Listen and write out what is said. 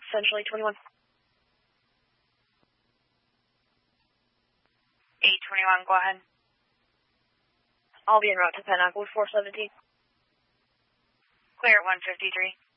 Central 821. 821, go ahead. I'll be en route to Pennock with 417. Clear at 153.